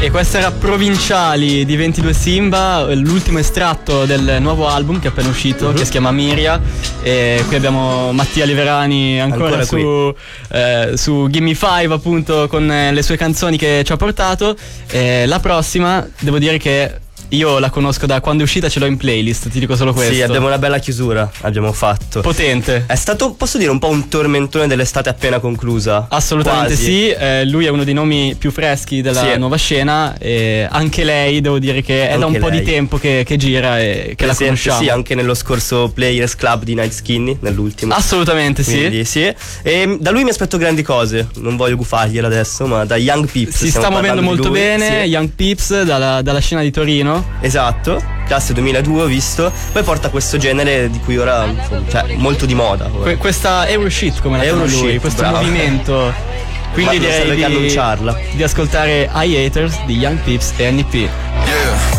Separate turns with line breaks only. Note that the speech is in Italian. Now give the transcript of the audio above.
E questa era Provinciali di 22 Simba, l'ultimo estratto del nuovo album che è appena uscito, che si chiama Miria. E qui abbiamo Mattia Liverani ancora su Gimme Five, appunto, con le sue canzoni che ci ha portato. La prossima, devo dire che io la conosco da quando è uscita, ce l'ho in playlist, ti dico solo questo.
Sì, abbiamo una bella chiusura, abbiamo fatto.
Potente.
È stato, posso dire, un po' un tormentone dell'estate appena conclusa.
Assolutamente.
Quasi.
Sì, lui è uno dei nomi più freschi della nuova scena, e anche lei, devo dire che è da un po' di tempo che gira e che la conosciamo.
Sì, anche nello scorso Players Club di Night Skinny, nell'ultimo.
Assolutamente.
Quindi, sì. E da lui mi aspetto grandi cose, non voglio gufargliela adesso, ma da Young Peeps
si sta muovendo molto bene, Young Peeps dalla scena di Torino.
Esatto, classe 2002 ho visto. Poi porta questo genere di cui ora, cioè, molto di moda.
Questa Euroshit, come la chiama lui, questo movimento. Quindi direi di ascoltare I Haters di Young Peeps e NP.